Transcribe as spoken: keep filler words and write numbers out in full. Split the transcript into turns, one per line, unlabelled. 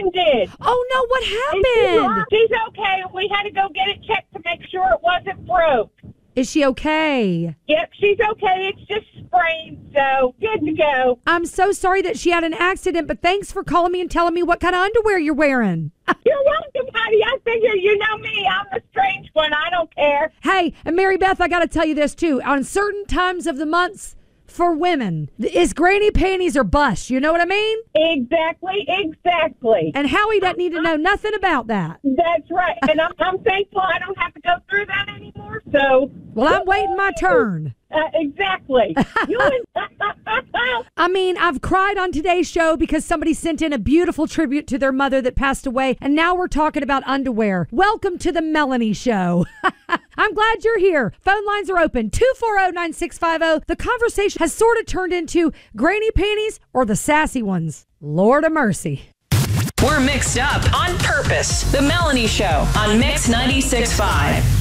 and did.
Oh, no, what happened?
She's, she's okay. We had to go get it checked to make sure it wasn't broke.
Is she okay?
Yep, she's okay. It's just sprained, so good to go.
I'm so sorry that she had an accident, but thanks for calling me and telling me what kind of underwear you're wearing.
You're welcome, honey. I figure you know me. I'm the strange one. I don't care.
Hey, and Mary Beth, I got to tell you this, too. On certain times of the months, for women, it's granny panties or bust. You know what I mean?
Exactly, exactly.
And Howie doesn't need to know nothing about that.
That's right. And I'm, I'm thankful I don't have to go through that anymore. So,
well, I'm waiting my turn.
Uh, exactly. You
I mean, I've cried on today's show because somebody sent in a beautiful tribute to their mother that passed away, and now we're talking about underwear. Welcome to the Melanie Show. I'm glad you're here. Phone lines are open, two four zero, nine six five zero. The conversation has sort of turned into granny panties or the sassy ones. Lord of mercy.
We're mixed up on purpose. The Melanie Show on Mix ninety-six point five.